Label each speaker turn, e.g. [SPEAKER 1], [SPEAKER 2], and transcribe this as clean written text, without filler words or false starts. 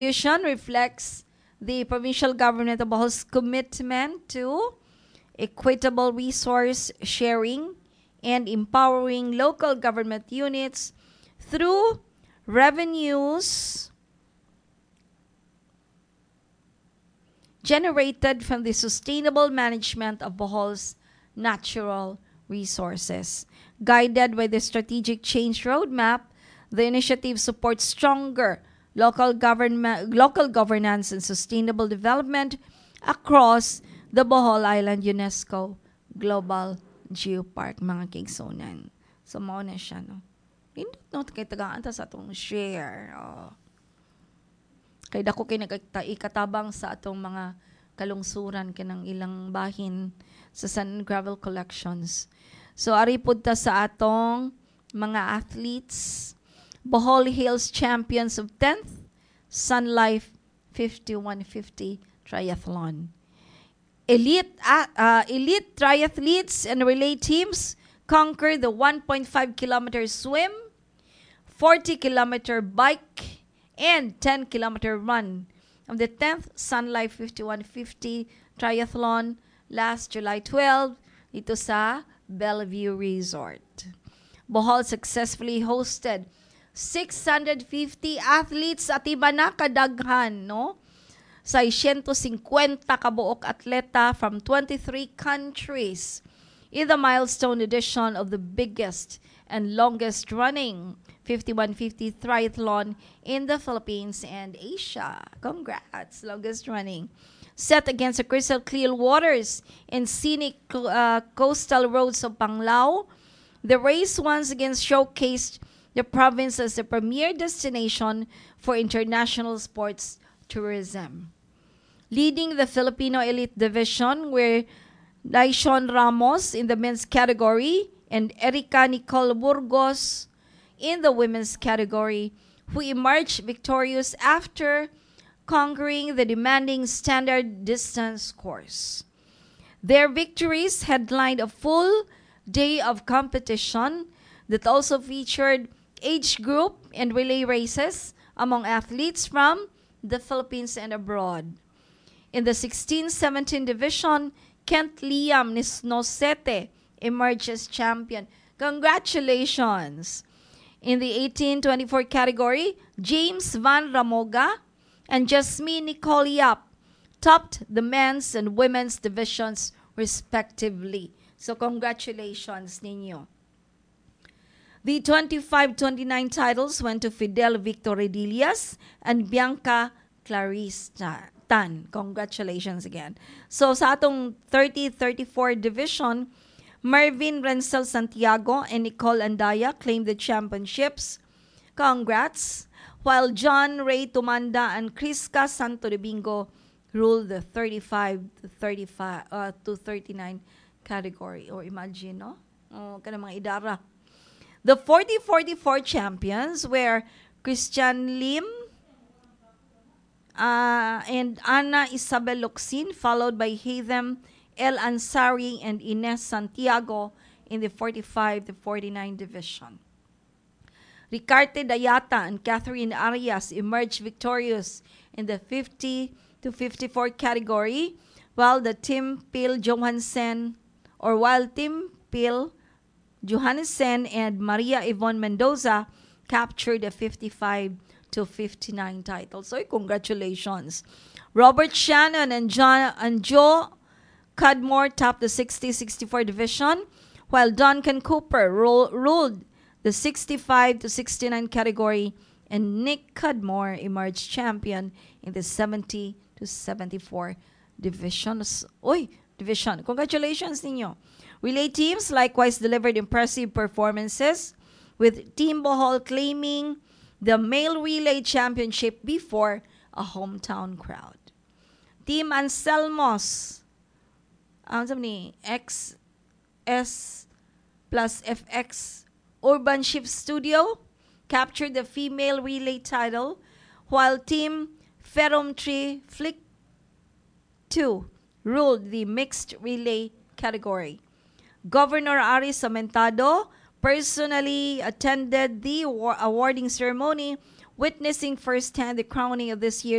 [SPEAKER 1] resolution reflects the provincial government of Bohol's commitment to equitable resource sharing and empowering local government units through revenues generated from the sustainable management of Bohol's natural resources. Guided by the Strategic Change Roadmap, the initiative supports stronger local governance and sustainable development across the Bohol Island UNESCO Global Geopark, mga kigsunan. So, mao na siya, no? Pindot, no? Kay tagaan ta sa atong share. Oh. Kay dako kay nagikatabang sa atong mga kalungsuran kanang ilang bahin sa Sand and Gravel Collections. So, ari pud ta sa atong mga athletes. Bohol Hills Champions of 10th Sun Life 5150 Triathlon. Elite triathletes and relay teams conquer the 1.5 kilometer swim, 40 kilometer bike, and 10 kilometer run of the 10th Sun Life 5150 Triathlon last July 12 dito sa Bellevue Resort. Bohol successfully hosted 650 athletes at iba na kadaghan, no? 650 kabuok atleta from 23 countries in the milestone edition of the biggest and longest running 5150 triathlon in the Philippines and Asia. Congrats, longest running. Set against the crystal clear waters and scenic coastal roads of Panglao, the race once again showcased the province as the premier destination for international sports tourism. Leading the Filipino Elite Division were Daishon Ramos in the men's category and Erica Nicole Burgos in the women's category, who emerged victorious after conquering the demanding standard distance course. Their victories headlined a full day of competition that also featured age group and relay races among athletes from the Philippines and abroad. In the 16-17 division, Kent Liam Nisnosete emerged as champion. Congratulations! In the 18-24 category, James Van Ramoga and Jasmine Nicole Yap topped the men's and women's divisions respectively. So congratulations ninyo. The 25-29 titles went to Fidel Victor Redillas and Bianca Clarice Tan. Congratulations again. So sa atong 30-34 division, Marvin Renzel Santiago and Nicole Andaya claimed the championships. Congrats. While John Ray Tumanda and Crisca Santo Domingo ruled the 35-39 category. Or imagine, no? Kanang mga idara. The 40-44 champions were Christian Lim and Ana Isabel Locsin, followed by Hatham El Ansari and Ines Santiago in the 45-49 division. Ricarte Dayata and Catherine Arias emerged victorious in the 50-54 category, while Tim Pil Johansen and Maria Yvonne Mendoza captured the 55-59 title. So, congratulations. Robert Shannon and Joe Cudmore topped the 60-64 division, while Duncan Cooper ruled the 65-69 category, and Nick Cudmore emerged champion in the 70-74 divisions. Division. Congratulations ninyo. Relay teams likewise delivered impressive performances, with Team Bohol claiming the male relay championship before a hometown crowd. Team Anselmos, XS plus FX Urban Shift Studio captured the female relay title, while Team Ferrum Tree Flick 2 ruled the mixed relay category. Governor Ari Samentado personally attended the awarding ceremony, witnessing firsthand the crowning of this year's